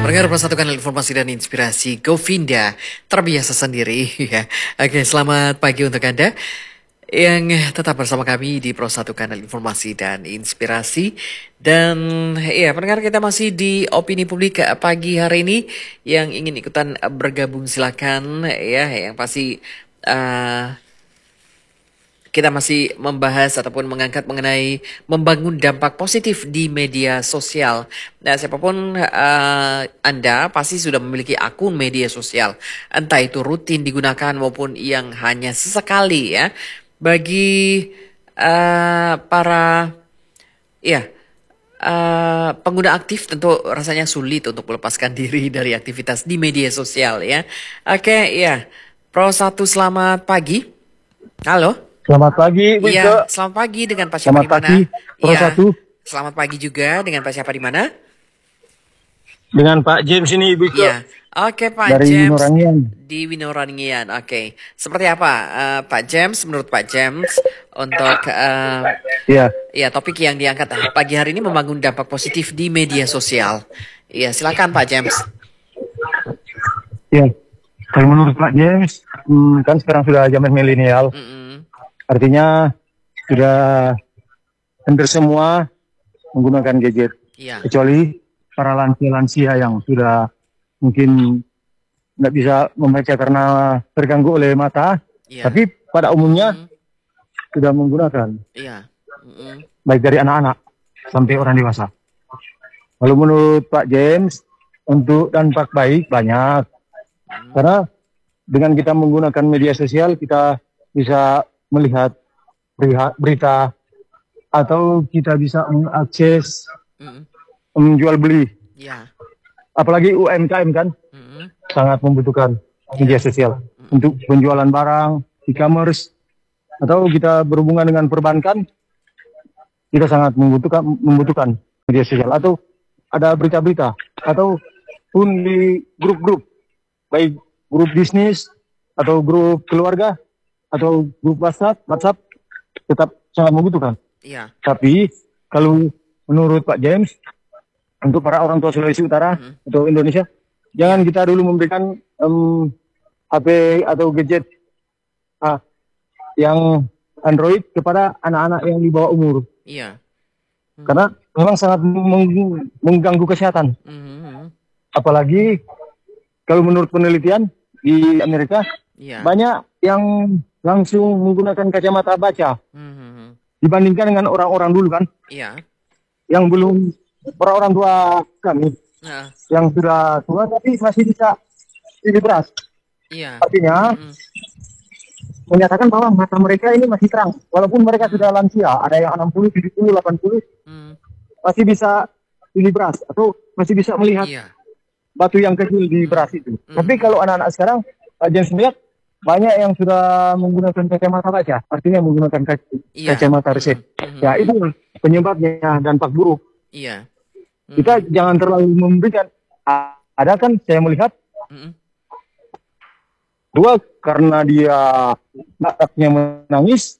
Pendengar persatukan informasi dan inspirasi Govinda terbiasa sendiri ya. Oke, selamat pagi untuk Anda yang tetap bersama kami di Pro 1 Kanal Informasi dan Inspirasi. Dan ya, pendengar, kita masih di opini publik pagi hari ini. Yang ingin ikutan bergabung silakan ya. Yang pasti kita masih membahas ataupun mengangkat mengenai membangun dampak positif di media sosial. Nah, siapapun Anda pasti sudah memiliki akun media sosial. Entah itu rutin digunakan maupun yang hanya sesekali ya. Bagi para ya pengguna aktif tentu rasanya sulit untuk melepaskan diri dari aktivitas di media sosial ya. Oke, ya. Pro 1, selamat pagi. Halo. Selamat pagi, Bu Ike. Iya, selamat pagi dengan Pak siapa di Selamat mana? pagi, Pro Iya. 1. Selamat pagi juga dengan Pak siapa di mana? Dengan Pak James ini, Bu Ike. Iya. Oke, Pak Dari James. Winorangian. Di Winorangian. Oke. Seperti apa Pak James, menurut Pak James untuk ya topik yang diangkat pagi hari ini membangun dampak positif di media sosial. Iya, silakan Pak James. Ya, kalau menurut Pak James, kan sekarang sudah zaman milenial. Artinya sudah hampir semua menggunakan gadget. Iya. Kecuali para lansia-lansia yang sudah mungkin nggak bisa membaca karena terganggu oleh mata. Iya. Tapi pada umumnya sudah menggunakan. Iya. Baik dari anak-anak sampai orang dewasa. Lalu menurut Pak James, untuk dampak baik banyak. Karena dengan kita menggunakan media sosial, kita bisa melihat berita atau kita bisa mengakses menjual beli. Ya. Apalagi UMKM kan sangat membutuhkan media sosial untuk penjualan barang, e-commerce, atau kita berhubungan dengan perbankan, kita sangat membutuhkan media sosial. Atau ada berita-berita atau pun di grup-grup, baik grup bisnis atau grup keluarga atau grup WhatsApp tetap sangat membutuhkan. Iya. Tapi kalau menurut Pak James, untuk para orang tua Sulawesi Utara atau Indonesia, jangan kita dulu memberikan HP atau gadget yang Android kepada anak-anak yang di bawah umur. Iya. Karena memang sangat mengganggu kesehatan. Apalagi kalau menurut penelitian di Amerika, banyak yang langsung menggunakan kacamata baca dibandingkan dengan orang-orang dulu kan, yang belum, orang tua kami yang sudah tua tapi masih bisa ini beras. Artinya menyatakan bahwa mata mereka ini masih terang walaupun mereka sudah lansia, ada yang 60, 70, 80 masih bisa pilih beras atau masih bisa melihat batu yang kecil di beras itu. Tapi kalau anak-anak sekarang, Pak James melihat banyak yang sudah menggunakan kacamata baca, artinya menggunakan kacamata resep. Ya, itu penyebabnya dampak buruk. Kita jangan terlalu memberikan. Ada kan saya melihat dua, karena dia anaknya menangis,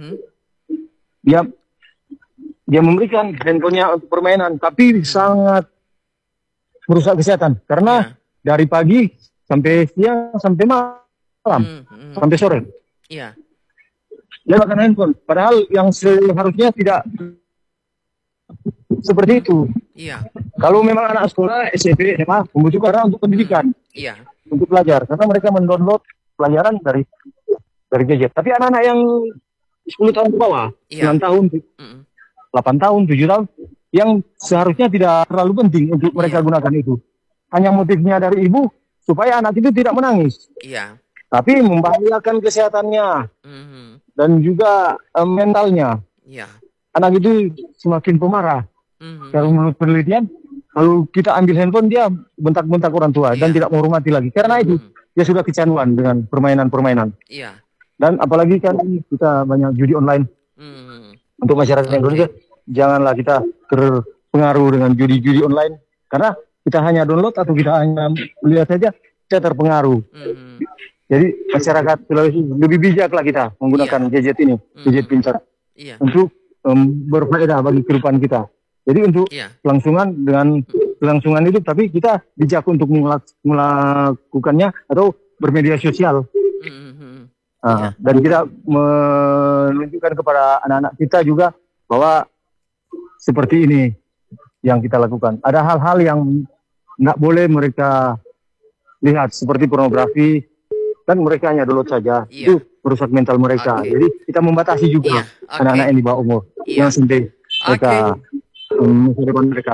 dia memberikan handphonenya untuk permainan, tapi sangat merusak kesehatan. Karena dari pagi sampai siang sampai malam, sampai sore, dia makan handphone. Padahal yang seharusnya tidak seperti itu. Kalau memang anak sekolah, SMP, SMA membutuhkan orang untuk pendidikan, untuk belajar, karena mereka mendownload pelajaran dari gadget. Tapi anak-anak yang 10 tahun ke bawah, 9 tahun, 8 tahun, 7 tahun, yang seharusnya tidak terlalu penting untuk mereka gunakan itu. Hanya motifnya dari ibu supaya anak itu tidak menangis. Tapi membahayakan kesehatannya dan juga mentalnya. Anak itu semakin pemarah. Kalau menurut penelitian, kalau kita ambil handphone, dia bentak-bentak orang tua dan tidak menghormati lagi. Karena itu dia sudah kecanduan dengan permainan-permainan. Dan apalagi kan kita banyak judi online. Untuk masyarakat Indonesia, janganlah kita terpengaruh dengan judi-judi online. Karena kita hanya download atau kita hanya melihat saja, kita terpengaruh. Jadi masyarakat Sulawesi lebih bijaklah kita menggunakan gadget ini, gadget pintar, untuk berfaedah bagi kehidupan kita. Jadi untuk kelangsungan itu, tapi kita bijak untuk melakukannya atau bermedia sosial. Dan kita menunjukkan kepada anak-anak kita juga bahwa seperti ini yang kita lakukan. Ada hal-hal yang nggak boleh mereka lihat, seperti pornografi, kan mereka hanya download saja. Itu merusak mental mereka. Jadi kita membatasi juga anak-anak yang di bawah umur, yang sampai mereka masa depan mereka.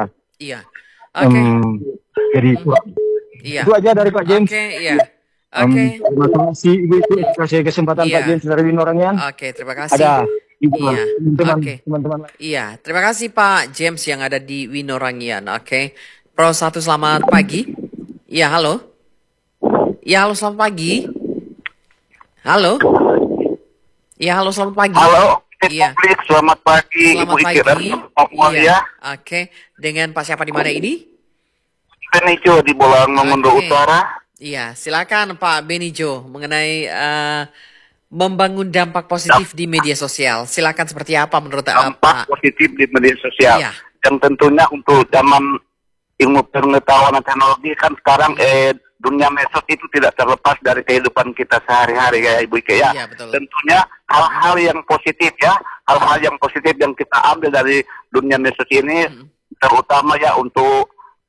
Jadi itu aja dari Pak James. Terima kasih Ibu, kasih kesempatan Pak James dari Winorangian. Terima kasih. Ada teman-teman. Terima kasih Pak James yang ada di Winorangian. Pro 1, selamat pagi. Halo. Halo, selamat pagi. Halo. Halo, selamat pagi. Halo, publik, selamat pagi. Selamat pagi. Dengan Pak siapa di mana ini? Benijo di Bolang Mongondo Utara. Silakan Pak Benijo mengenai membangun dampak positif di media sosial. Silakan, seperti apa menurut dampak positif di media sosial? Yang tentunya untuk zaman ilmu pengetahuan dan teknologi kan sekarang dunia medsos itu tidak terlepas dari kehidupan kita sehari-hari ya Ibu Ike ya. Tentunya hal-hal yang positif ya, hal-hal yang positif yang kita ambil dari dunia medsos ini, terutama ya untuk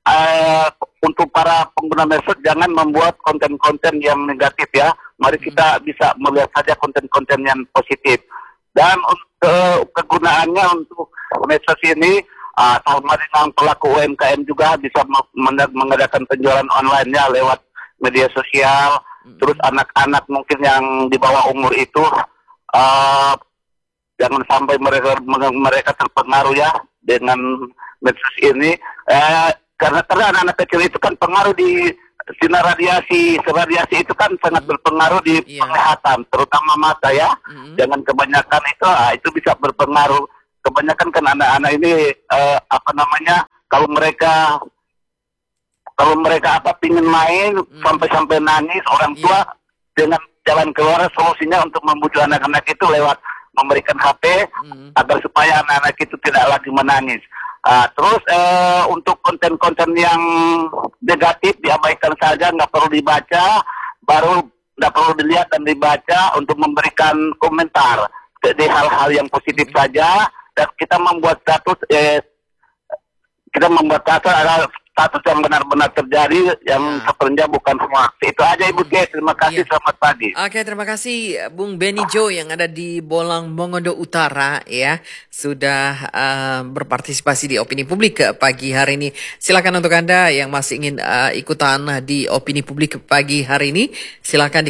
para pengguna medsos jangan membuat konten-konten yang negatif ya. Mari kita bisa melihat saja konten-konten yang positif. Dan untuk kegunaannya untuk medsos ini, sama dengan pelaku UMKM juga bisa mengadakan penjualan online-nya lewat media sosial. Terus anak-anak mungkin yang di bawah umur itu jangan sampai mereka terpengaruh ya dengan medsos ini. Karena anak-anak kecil itu kan pengaruh di sinar radiasi itu kan sangat berpengaruh di penglihatan, terutama mata ya. Jangan kebanyakan itu bisa berpengaruh. Kebanyakan kan anak-anak ini kalau mereka pingin main sampai nangis, orang tua dengan jalan keluar solusinya untuk membujuk anak-anak itu lewat memberikan HP agar supaya anak-anak itu tidak lagi menangis. Terus untuk konten-konten yang negatif diabaikan saja, nggak perlu dibaca, nggak perlu dilihat dan dibaca, untuk memberikan komentar di hal-hal yang positif saja. Dan kita membuat status adalah status yang benar-benar terjadi, yang sebenarnya bukan hoax. Itu aja Ibu K. Terima kasih, selamat pagi. Terima kasih Bung Benijo yang ada di Bolang Mongondo Utara ya, sudah berpartisipasi di opini publik pagi hari ini. Silakan untuk Anda yang masih ingin ikutan di opini publik pagi hari ini, silakan di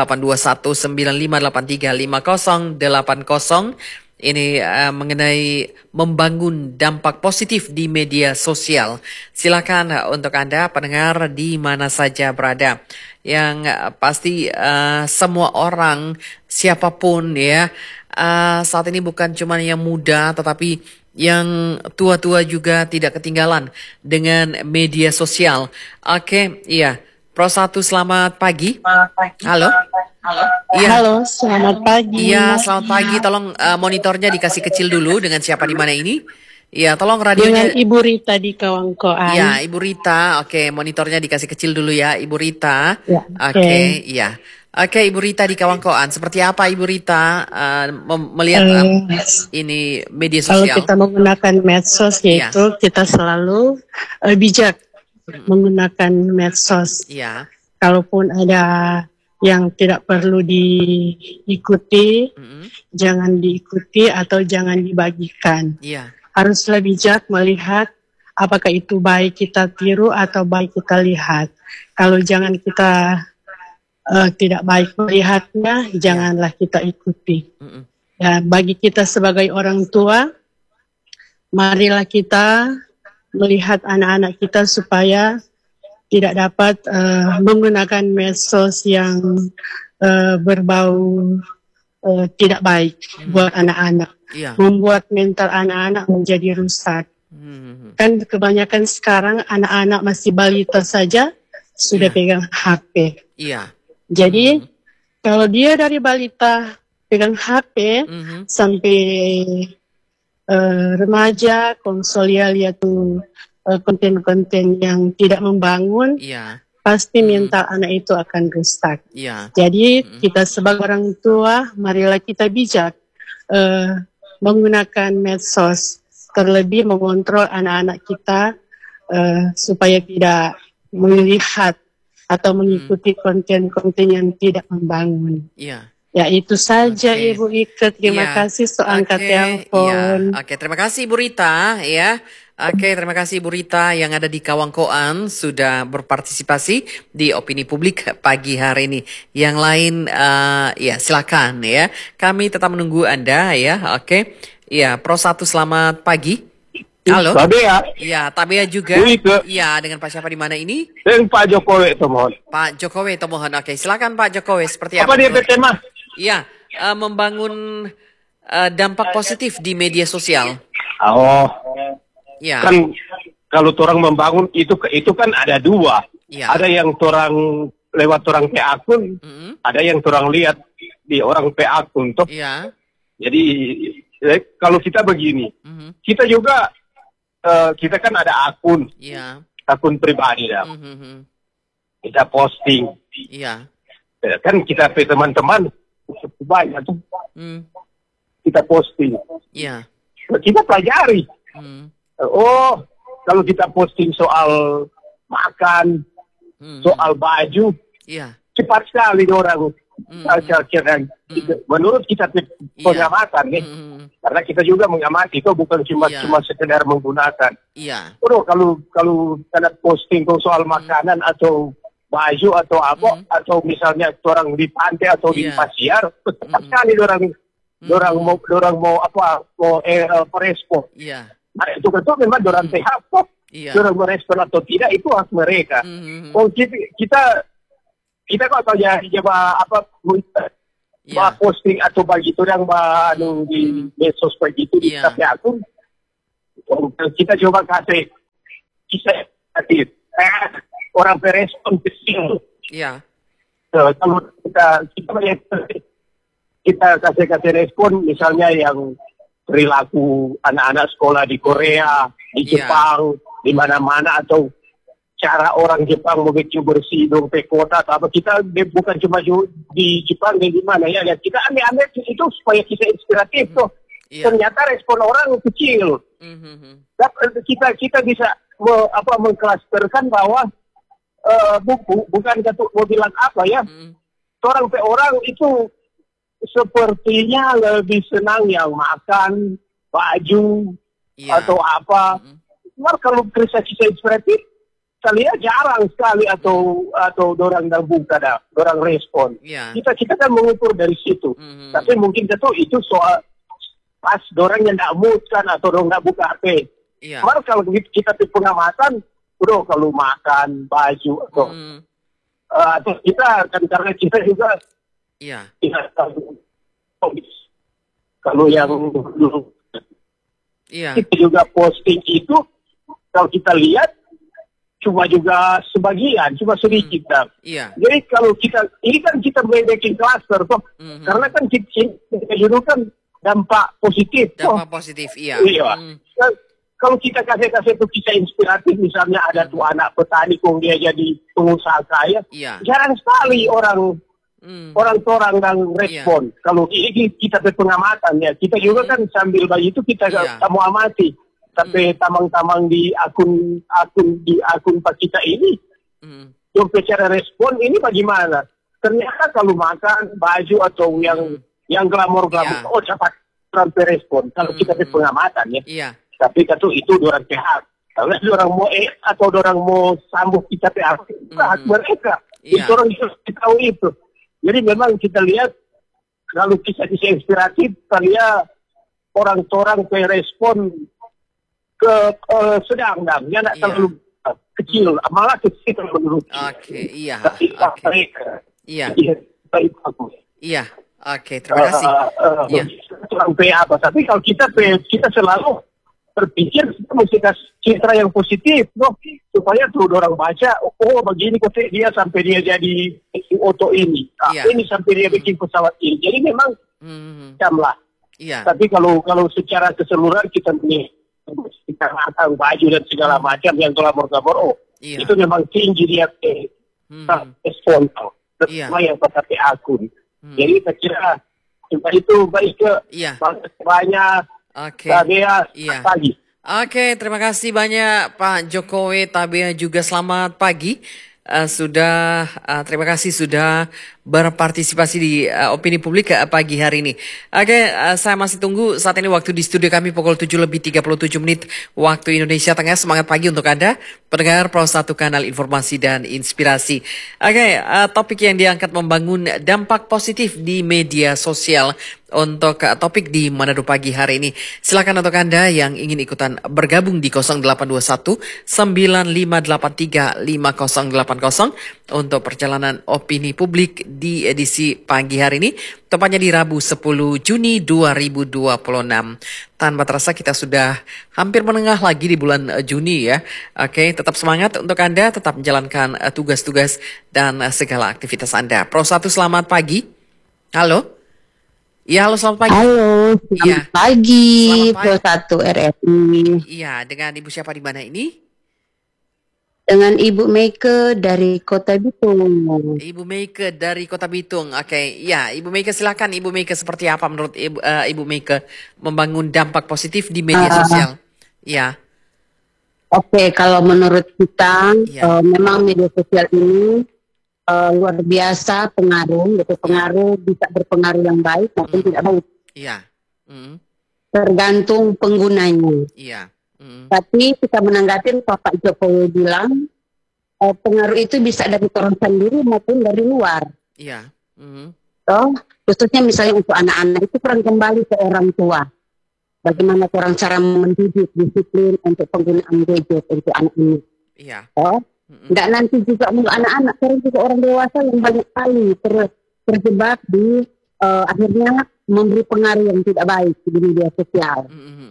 082195835080. Ini mengenai membangun dampak positif di media sosial. Silakan untuk Anda pendengar di mana saja berada. Yang pasti semua orang, siapapun ya, saat ini bukan cuma yang muda tetapi yang tua-tua juga tidak ketinggalan dengan media sosial. Pro 1, selamat pagi. Halo. Halo, selamat pagi. Selamat pagi. Tolong monitornya dikasih kecil dulu. Dengan siapa di mana ini? Tolong radionya. Dengan Ibu Rita di Kawangkoan. Ibu Rita. Monitornya dikasih kecil dulu ya, Ibu Rita. Ibu Rita di Kawangkoan. Seperti apa Ibu Rita melihat ini media sosial? Kalau kita menggunakan medsos yaitu kita selalu bijak menggunakan medsos. Kalaupun ada yang tidak perlu diikuti, jangan diikuti atau jangan dibagikan. Haruslah bijak melihat apakah itu baik kita tiru atau baik kita lihat. Kalau jangan kita tidak baik melihatnya, janganlah kita ikuti. Ya, bagi kita sebagai orang tua, marilah kita melihat anak-anak kita supaya tidak dapat menggunakan medsos yang berbau tidak baik buat anak-anak, membuat mental anak-anak menjadi rusak. Kan kebanyakan sekarang anak-anak masih balita saja sudah pegang HP. Jadi kalau dia dari balita pegang HP sampai remaja, konsolya lihat konten-konten yang tidak membangun, pasti mental anak itu akan rusak. Jadi kita sebagai orang tua, marilah kita bijak menggunakan medsos, terlebih mengontrol anak-anak kita supaya tidak melihat atau mengikuti konten-konten yang tidak membangun. Ya itu saja Ibu Ike, terima kasih soal angkat telepon. Terima kasih Ibu Rita ya. Terima kasih Ibu Rita yang ada di Kawangkoan sudah berpartisipasi di opini publik pagi hari ini. Yang lain silakan ya. Kami tetap menunggu Anda ya. Ya, Pro 1 selamat pagi. Halo. Tabea. Ya, Tabea juga. Ya, dengan Pak siapa di mana ini? Dengan Pak Jokowi Tomohon. Pak Jokowi Tomohon. Silakan Pak Jokowi, seperti apa? Apa dia bertema? Ya, membangun dampak positif di media sosial. Ya. Kan kalau orang membangun itu kan ada dua. Ada yang orang lewat orang pe akun, ada yang orang lihat di orang pe akun toh. Jadi kalau kita begini, kita juga kita kan ada akun, akun pribadi dah. Kita posting, kan kita pe teman-teman banyak tuh, kita posting, kita pelajari. Kalau kita posting soal makan, soal baju, cepat sekali orang. Menurut kita pengamatan, karena kita juga mengamati itu bukan cuma sekedar menggunakan. Kalau kita posting soal makanan atau baju atau apa, atau misalnya orang di pantai atau di pasiar, cepat sekali orang mau merespon. Nah, itu memang orang sehat kok. Orang merespon atau tidak itu hak mereka. Kita kok tahu ya posting atau begitu yang di medsos begitu di akun. Kita coba kasih kisah orang berespon kecil. Kalau kita kasih respon misalnya yang perilaku anak-anak sekolah di Korea, di Jepang, di mana-mana, atau cara orang Jepang begitu bersih dong pe kota atau apa, kita bukan cuma di Jepang dan di mana ya, kita ambil itu supaya kita inspiratif tuh. Ternyata respon orang kecil. Kita bisa mengklasterkan bahwa bukan mau bilang apa ya, orang itu sepertinya lebih senang yang makan, baju, atau apa. Cuma kalau kisah-kisah inspiratif, saya lihat jarang sekali atau orang yang buka orang respon. Kita kan mengukur dari situ. Tapi mungkin itu soal pas orang yang tidak mood kan, atau orang tidak buka HP. Cuma kalau kita pengamatan, kalau makan, baju, atau kita kan karena kita juga kalau yang dulu kita juga posting itu, kalau kita lihat cuma juga sebagian, cuma sedikit. Jadi kalau ini kan kita bikin cluster toh, karena kan kita juga kan dampak positif. Kalau kita kasih itu kisah inspiratif, misalnya ada tuh anak petani kok dia jadi pengusaha kaya, jarang sekali orang yang respon. Kalau ini kita pengamatan ya, kita juga kan sambil bagi itu kita mau amati. Tapi tamang-tamang di akun Pak kita ini, yang cara respon ini bagaimana? Ternyata kalau makan baju atau yang glamor, cepat sampai respon. Kalau kita pengamatan ya. Tapi itu orang sehat. Kalau orang mau atau orang mau sambung kita hak mereka. Itu orang bisa tahu itu. Jadi memang kita lihat kalau kisah-kisah inspiratif, kalian orang-orang respon ke sedang, ya tidak terlalu kecil, malah kecil menurut. Terima kasih. Tapi kalau kita selalu berpikir kita mesti kasih citra yang positif, supaya tuh orang baca, begini kok dia sampai dia jadi oto ini, ini sampai dia bikin pesawat ini. Jadi memang macam lah. Iya. Tapi kalau secara keseluruhan kita punya baju dan segala macam yang glamor-glamor, itu memang tinggi dia respon semua yang pakai akun. Jadi saya kira itu baik ke banyak Tabea pagi. Oke, terima kasih banyak Pak Jokowi Tabea juga selamat pagi. Terima kasih sudah berpartisipasi di opini publik pagi hari ini. Oke, saya masih tunggu saat ini waktu di studio kami pukul 7:37 waktu Indonesia Tengah. Semangat pagi untuk Anda, pendengar Pro 1 Kanal Informasi dan Inspirasi. Oke, topik yang diangkat membangun dampak positif di media sosial. Untuk topik di Manado pagi hari ini, silakan untuk Anda yang ingin ikutan bergabung di 0821 9583 5080 untuk perjalanan opini publik di edisi pagi hari ini, tepatnya di Rabu 10 Juni 2026. Tanpa terasa kita sudah hampir menengah lagi di bulan Juni ya. Oke, tetap semangat untuk Anda, tetap menjalankan tugas-tugas dan segala aktivitas Anda. Pro 1 selamat pagi. Halo. Ya, halo selamat pagi. Halo, selamat pagi, Pro 1 RRI. Iya, dengan Ibu siapa di mana ini? Dengan Ibu Meike dari Kota Bitung. Ibu Meike dari Kota Bitung. Oke, ya, Ibu Meike silakan. Ibu Meike seperti apa menurut Ibu Meike membangun dampak positif di media sosial? Ya. Oke, kalau menurut kita memang media sosial ini luar biasa pengaruh, bisa berpengaruh yang baik maupun tidak baik. Iya. Tergantung penggunanya. Iya. Tapi kita menanggapi Bapak Jokowi bilang pengaruh itu bisa dari orang sendiri maupun dari luar. Iya. Khususnya misalnya untuk anak-anak itu kurang kembali ke orang tua. Bagaimana orang cara mendidik disiplin untuk penggunaan gadget untuk anak ini. Iya. Nggak nanti juga untuk anak-anak, sekarang juga orang dewasa yang banyak kali terjebak di akhirnya memberi pengaruh yang tidak baik di media sosial.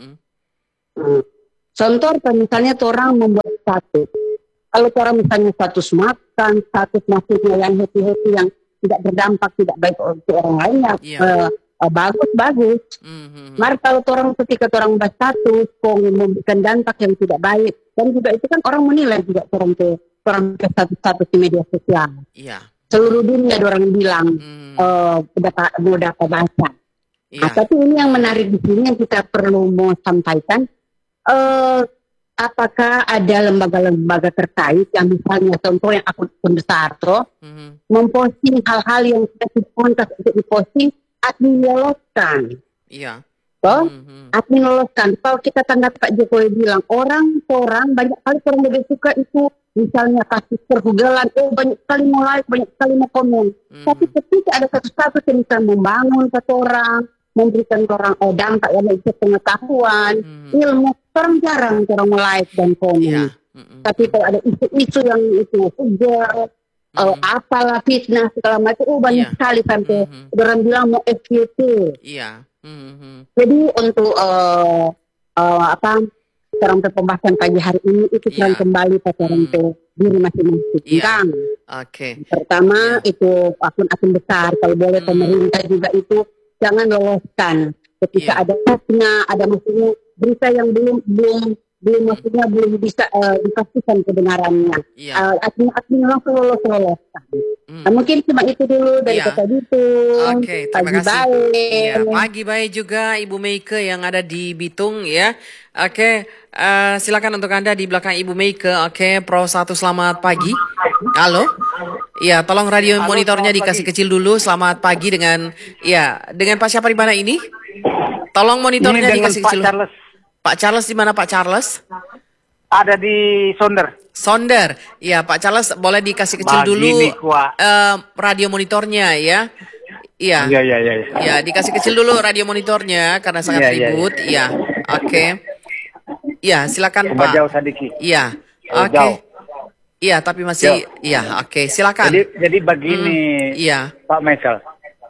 Contoh misalnya orang membuat status. Kalau orang misalnya status makan, status maksudnya yang happy-happy yang tidak berdampak, tidak baik untuk orang lain, bagus. Mari kalau orang ketika orang membuat status, memberikan dampak yang tidak baik, dan juga itu kan orang menilai juga orang ke status di media sosial. Iya. Seluruh dunia ada orang bilang mudah baca. Tapi ini yang menarik di sini yang kita perlu mau sampaikan. Apakah ada lembaga-lembaga terkait yang misalnya contoh yang akun besar memposting hal-hal yang tidak pantas untuk diposting, admin loloskan. Iya. Admin loloskan. Kalau kita tanggap Pak Jokowi bilang orang banyak kali orang lebih suka itu misalnya kasus perhugalan, banyak sekali mau like, banyak sekali mau komen. Tapi ketika ada satu yang bisa membangun satu orang, memberikan orang dampak yang bisa pengetahuan, ilmu, orang jarang orang like dan komen. Tapi kalau ada isu-isu yang itu hujat, apalah fitnah segala macam, banyak sekali sampai orang bilang mau FYP. Jadi untuk sekarang pembahasan pagi hari ini itu kurang kembali pacaran ke diri masing-masing. Pertama itu akun-akun besar, kalau boleh pemerintah juga itu jangan loloskan ketika ada maksudnya berita yang belum bisa dipastikan kebenarannya. Admin langsung loloskan. Mungkin cuma itu dulu dari Kota Bitung. Terima kasih. Pagi baik juga Ibu Meike yang ada di Bitung ya. Silakan untuk Anda di belakang Ibu Meike. Pro 1 selamat pagi. Halo. Iya, tolong radio monitornya dikasih kecil dulu. Selamat pagi dengan Pak siapa di mana ini? Tolong monitornya dikasih kecil. Pak Charles di mana Pak Charles? Ada di Sonder. Iya, Pak Charles boleh dikasih kecil dulu radio monitornya ya. Iya. Ya, dikasih kecil dulu radio monitornya karena sangat ribut. Iya. Iya, silakan Pak. Jauh sedikit. Iya. Iya, tapi masih silakan. Jadi begini, Pak Michael.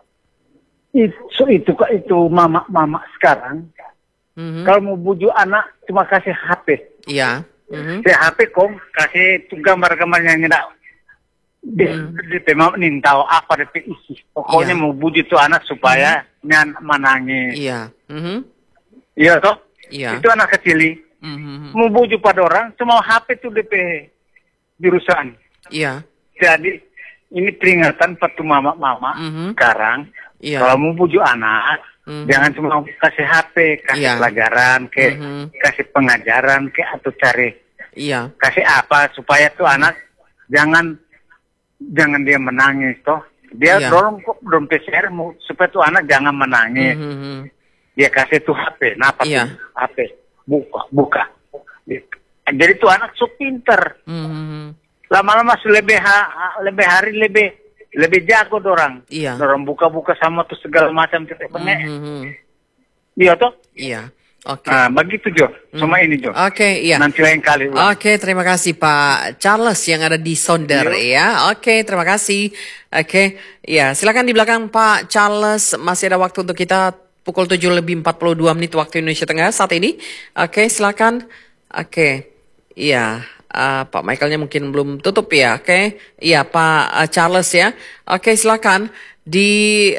Itu mama sekarang. Kalau mau bujuk anak cuma kasih HP. Iya. HP kasih gambar-gambar yang tidak di tahu apa DP isi. Pokoknya mau bujuk itu anak supaya menangis. Iya. Iya toh? Iya. Itu anak kecil. Mau bujuk pada orang, cuma HP itu DP jurusan. Iya. Jadi ini peringatan patu mama-mama sekarang. Iya. Kalau mau bujuk anak, jangan cuma kasih HP, kasih pelajaran, kasih pengajaran, atau cari kasih apa supaya tuh anak jangan dia menangis toh. Dia dorong PCR supaya tuh anak jangan menangis. Dia kasih tuh HP, kenapa tuh HP? Buka. Jadi tuh anak so pinter. Lama-lama lebih hari lebih jago dorang. Dorang buka-buka sama tuh segala macam titik pengek. Iya toh? Iya. Oke. Nah, begitu Jo. Cuma ini Jo. Oke, iya. Nanti lain kali. Oke, terima kasih Pak Charles yang ada di Sonder ya. Oke, terima kasih. Oke, ya silakan di belakang Pak Charles. Masih ada waktu untuk kita pukul 7:42 waktu Indonesia Tengah saat ini. Oke, silakan. Oke, iya. Pak Michaelnya mungkin belum tutup ya. Oke, iya Pak Charles ya. Oke, silakan. Di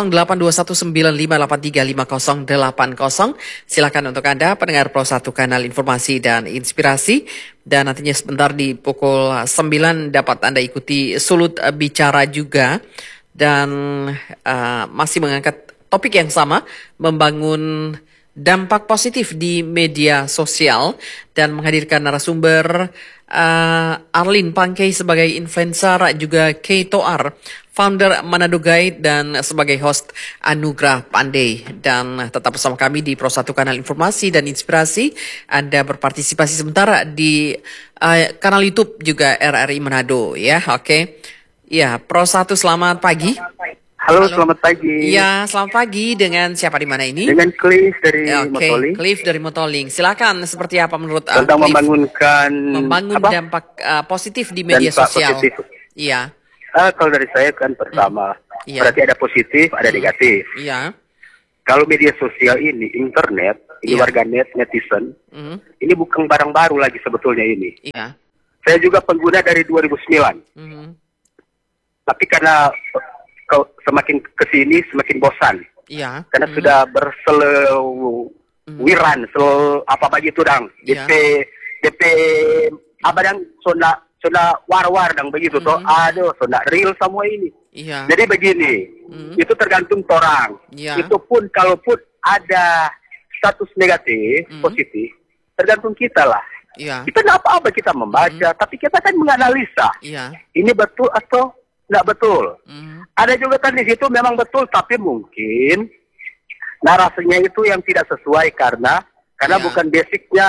082195835080. Silakan untuk Anda pendengar Pro 1 Kanal Informasi dan Inspirasi. Dan nantinya sebentar di pukul 9 dapat Anda ikuti Sulut Bicara juga. Dan masih mengangkat topik yang sama, membangun dampak positif di media sosial dan menghadirkan narasumber Arlin Pangkei sebagai influencer, juga Kay Toar, founder Manado Guide, dan sebagai host Anugrah Pandey. Dan tetap bersama kami di Pro 1 Kanal Informasi dan Inspirasi. Anda berpartisipasi sementara di kanal YouTube juga RRI Manado ya. Oke. Ya, Pro 1 selamat pagi. Halo, selamat pagi. Iya, selamat pagi. Dengan siapa di mana ini? Dengan Cliff dari Motoling. Cliff dari Motoling. Silakan, seperti apa menurut tentang Cliff? membangun dampak positif di media sosial. Positif. Iya. Kalau dari saya kan pertama, berarti ada positif, ada negatif. Iya. Kalau media sosial ini, internet, ini warganet, netizen, ini bukan barang baru lagi sebetulnya ini. Iya. Saya juga pengguna dari 2009. Tapi karena semakin kesini semakin bosan. Iya. Karena sudah berselewiran, apa begitu dang. DP apa dang sudah war-war dang begitu toh. Aduh, sudah real semua ini. Iya. Jadi begini, itu tergantung orang. Itu pun kalaupun ada status negatif, positif, tergantung kita lah. Kita tidak apa-apa kita membaca, tapi kita kan menganalisa. Ini betul atau tidak betul. Ada juga kan di situ memang betul, tapi mungkin narasinya itu yang tidak sesuai karena bukan basicnya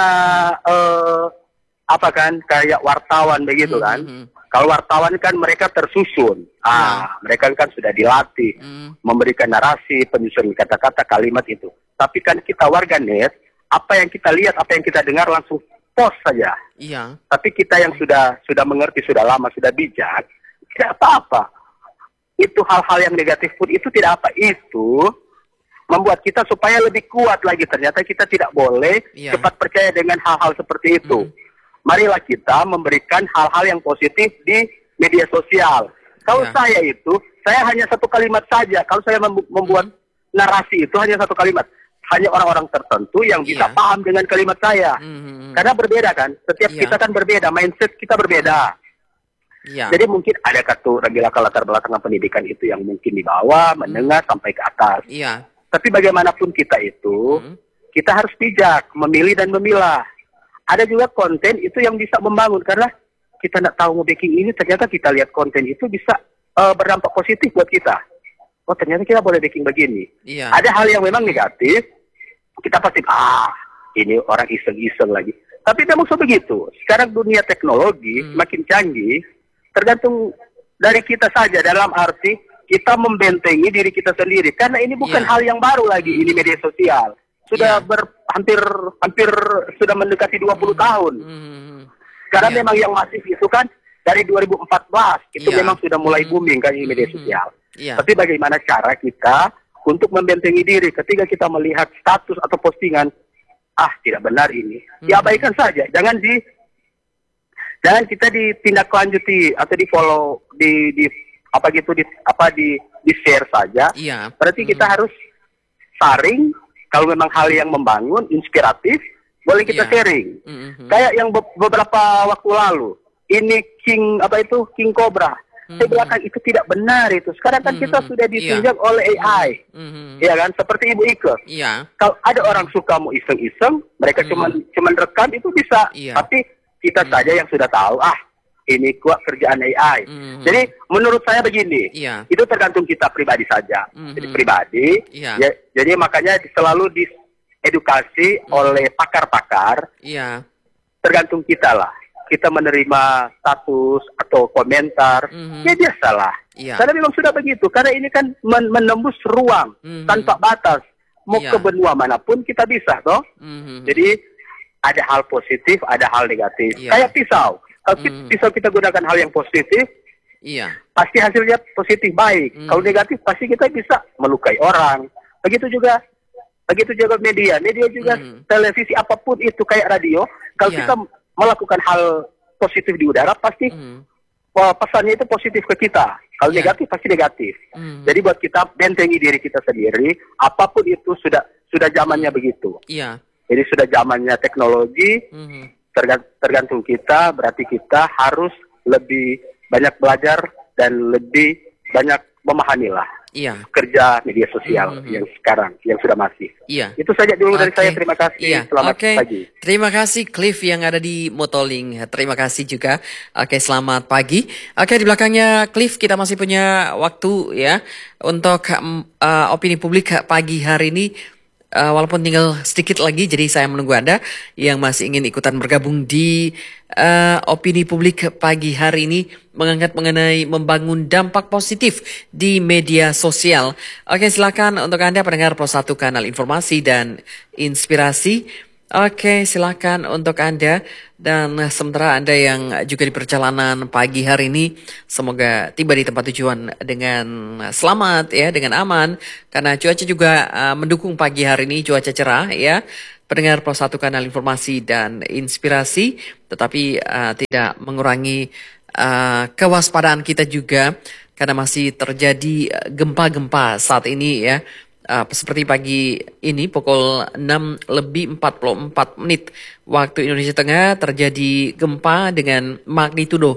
apa kan kayak wartawan begitu kan. Kalau wartawan kan mereka tersusun, mereka kan sudah dilatih memberikan narasi, penyusun kata-kata, kalimat itu. Tapi kan kita warganet, apa yang kita lihat, apa yang kita dengar langsung post saja. Tapi kita yang sudah mengerti, sudah lama, sudah bijak, tidak apa-apa. Itu hal-hal yang negatif pun itu tidak apa. Itu membuat kita supaya lebih kuat lagi. Ternyata kita tidak boleh cepat percaya dengan hal-hal seperti itu. Marilah kita memberikan hal-hal yang positif di media sosial. Kalau saya hanya satu kalimat saja. Kalau saya membuat narasi itu hanya satu kalimat. Hanya orang-orang tertentu yang bisa paham dengan kalimat saya. Karena berbeda kan. Setiap kita kan berbeda. Mindset kita berbeda. Jadi mungkin ada latar belakang pendidikan itu yang mungkin di bawah, menengah sampai ke atas. Tapi bagaimanapun kita itu, kita harus bijak, memilih dan memilah. Ada juga konten itu yang bisa membangun, karena kita tidak tahu mau baking ini, ternyata kita lihat konten itu bisa berdampak positif buat kita. Oh ternyata kita boleh baking begini. Ada hal yang memang negatif, kita pasti, ini orang iseng-iseng lagi. Tapi memang begitu. Sekarang dunia teknologi makin canggih, tergantung dari kita saja, dalam arti kita membentengi diri kita sendiri. Karena ini bukan hal yang baru lagi, ini media sosial. Sudah hampir sudah mendekati 20 tahun. Karena memang yang masif itu kan dari 2014, itu memang sudah mulai booming kan ini media sosial. Tapi bagaimana cara kita untuk membentengi diri ketika kita melihat status atau postingan, tidak benar ini. Diabaikan saja, jangan kita ditindaklanjuti atau di follow, di share saja. Berarti kita harus sharing, kalau memang hal yang membangun, inspiratif, boleh kita sharing. Kayak yang beberapa waktu lalu, ini King Cobra. Saya bilang itu tidak benar itu. Sekarang kan kita sudah ditunjuk oleh AI. Ya kan, seperti Ibu Ike. Kalau ada orang suka mau iseng-iseng, mereka cuman rekam itu bisa. Tapi kita saja yang sudah tahu, ini kuat kerjaan AI. Jadi menurut saya begini, itu tergantung kita pribadi saja. Jadi pribadi, jadi makanya selalu diedukasi oleh pakar-pakar. Tergantung kita lah. Kita menerima status atau komentar, ya biasalah. Karena memang sudah begitu. Karena ini kan menembus ruang tanpa batas. Mau ke benua manapun kita bisa, toh. Jadi ada hal positif, ada hal negatif. Kayak pisau. Kalau pisau kita gunakan hal yang positif, pasti hasilnya positif baik. Kalau negatif pasti kita bisa melukai orang. Begitu juga media juga televisi apapun itu kayak radio. Kalau kita melakukan hal positif di udara pasti pesannya itu positif ke kita. Kalau negatif pasti negatif. Jadi buat kita bentengi diri kita sendiri. Apapun itu sudah zamannya begitu. Jadi sudah zamannya teknologi. Tergantung kita. Berarti kita harus lebih banyak belajar dan lebih banyak memahami lah. Kerja media sosial yang sekarang, yang sudah masif. Itu saja dulu dari saya. Terima kasih. Selamat pagi. Terima kasih Cliff yang ada di Motoling. Terima kasih juga. Selamat pagi. Di belakangnya Cliff kita masih punya waktu ya untuk opini publik pagi hari ini. Walaupun tinggal sedikit lagi, jadi saya menunggu Anda yang masih ingin ikutan bergabung di opini publik pagi hari ini mengangkat mengenai membangun dampak positif di media sosial. Silakan untuk Anda pendengar Pro 1 Kanal Informasi dan Inspirasi. Silakan untuk Anda. Dan sementara Anda yang juga di perjalanan pagi hari ini, semoga tiba di tempat tujuan dengan selamat ya, dengan aman. Karena cuaca juga mendukung pagi hari ini, cuaca cerah ya. Pendengar Pro 1 Kanal Informasi dan Inspirasi, tetapi tidak mengurangi kewaspadaan kita juga. Karena masih terjadi gempa-gempa saat ini ya. Seperti pagi ini pukul 6:44 waktu Indonesia Tengah terjadi gempa dengan magnitudo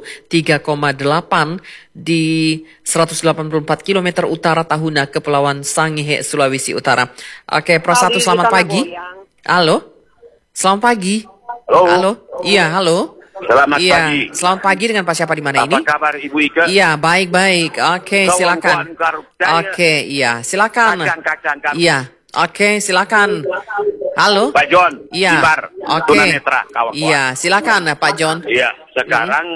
3,8 di 184 km utara Tahuna, Kepulauan Sangihe, Sulawesi Utara. Pro 1 selamat pagi. Halo. Selamat pagi. Halo. Iya, halo. Selamat pagi. Selamat pagi, dengan Pak siapa di mana ini? Apa kabar Ibu Ike? Iya, baik-baik. Silakan. Silakan. Iya. Silakan. Halo. Pak John. Iya. Tunanetra, kawan-kawan. Iya, silakan Pak John. Iya, sekarang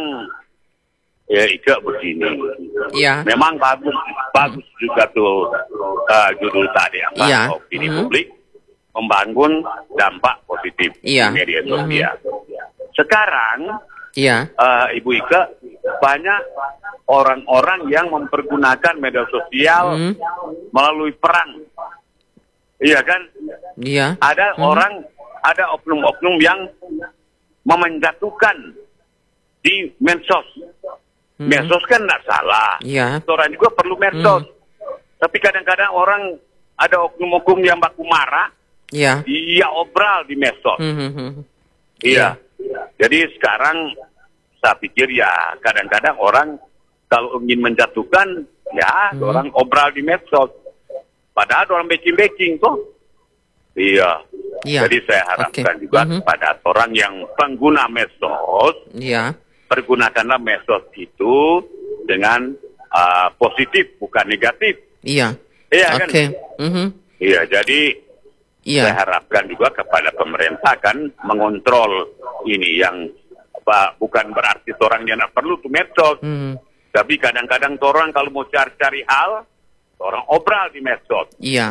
ya Ike begini. Iya. Memang bagus juga tuh judul tadi opini publik membangun dampak positif di media sosial. Sekarang, Ibu Ike, banyak orang-orang yang mempergunakan media sosial melalui perang. Iya kan? Iya. Ada oknum-oknum yang memenjatuhkan di medsos. Medsos kan tidak salah. Orang juga perlu medsos. Tapi kadang-kadang orang, ada oknum-oknum yang baku marah, dia obral di medsos. Iya. Jadi sekarang saya pikir ya kadang-kadang orang kalau ingin menjatuhkan orang obral di medsos. Padahal orang backing toh. Iya. Jadi saya harapkan juga kepada orang yang pengguna medsos, pergunakanlah medsos itu dengan positif bukan negatif. Iya kan? Iya, jadi saya harapkan juga kepada pemerintah kan mengontrol ini yang bukan berarti orang yang tidak perlu tuh medsos. Tapi kadang-kadang orang kalau mau cari-cari hal, orang obral di medsos.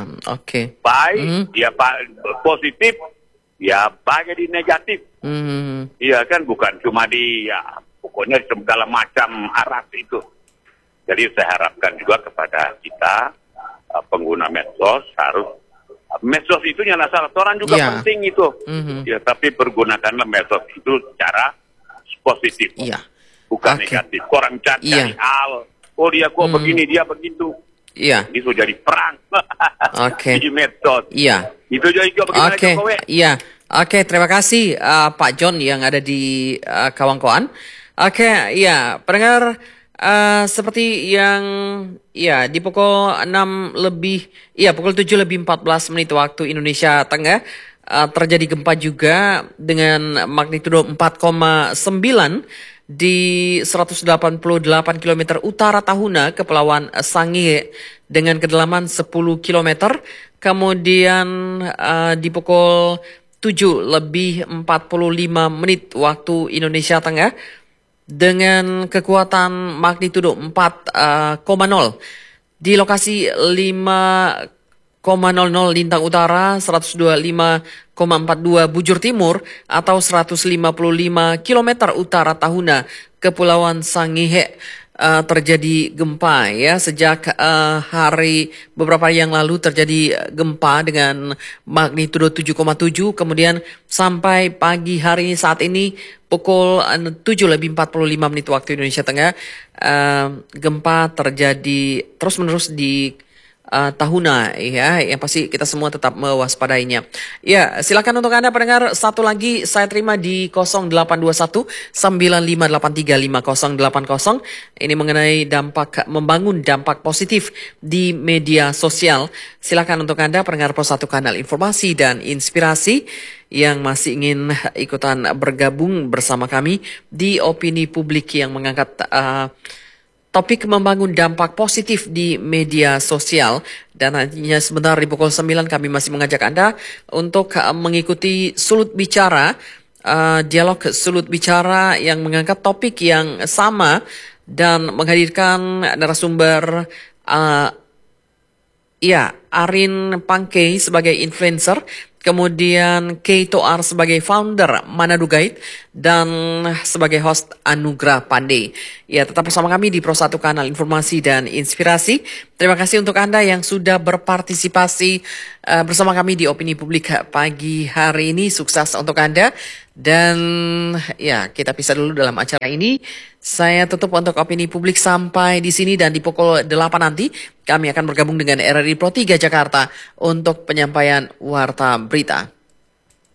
Baik, dia positif, ya baik di negatif. Iya kan, bukan cuma di pokoknya segala macam arah itu. Jadi saya harapkan juga kepada kita pengguna medsos harus medsos itu nyala salah orang juga penting itu. Ya, tapi pergunakanlah medsos itu secara positif. Bukan negatif. Orang cari hal, dia kok begini, dia begitu. Iya. Ini sudah jadi perang. Oke. Di medsos. Iya. Itu juga bagaimana Jokowi? Iya. Oke, terima kasih Pak John yang ada di Kawangkoan. Oke, ya, pendengar, seperti yang di pukul 7:14 waktu Indonesia Tengah terjadi gempa juga dengan magnitudo 4,9 di 188 km utara Tahuna, Kepulauan Sangihe dengan kedalaman 10 km. Kemudian di pukul 7:45 waktu Indonesia Tengah dengan kekuatan magnitudo 4,0 di lokasi 5,00 Lintang Utara, 125,42 Bujur Timur atau 155 km utara Tahuna, Kepulauan Sangihe. Terjadi gempa ya sejak beberapa hari yang lalu terjadi gempa dengan magnitudo 7,7, kemudian sampai pagi hari ini saat ini pukul 7:45 waktu Indonesia Tengah gempa terjadi terus menerus di Tahuna ya, yang pasti kita semua tetap mewaspadainya. Ya, silakan untuk Anda pendengar, satu lagi saya terima di 0821 9583 5080. Ini mengenai membangun dampak positif di media sosial. Silakan untuk Anda pendengar Pos 1 Kanal Informasi dan Inspirasi yang masih ingin ikutan bergabung bersama kami di Opini Publik yang mengangkat topik membangun dampak positif di media sosial. Dan nantinya sebentar di pukul 9 kami masih mengajak Anda untuk mengikuti Sulut Bicara, dialog Sulut Bicara yang mengangkat topik yang sama dan menghadirkan narasumber Arin Pangkei sebagai influencer, kemudian Kay Toar sebagai founder Manado Guide, dan sebagai host Anugrah Pandey. Ya, tetap bersama kami di Pro 1 Kanal Informasi dan Inspirasi. Terima kasih untuk Anda yang sudah berpartisipasi bersama kami di Opini Publik pagi hari ini. Sukses untuk Anda. Dan ya, kita pisah dulu dalam acara ini. Saya tutup untuk Opini Publik sampai di sini, dan di pukul 8 nanti kami akan bergabung dengan RRI Pro 3 Jakarta untuk penyampaian warta berita.